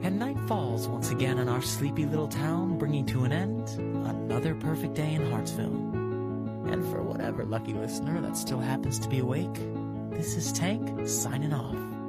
And night falls once again on our sleepy little town, bringing to an end another perfect day in Hartsville. And for whatever lucky listener that still happens to be awake, this is Tank signing off.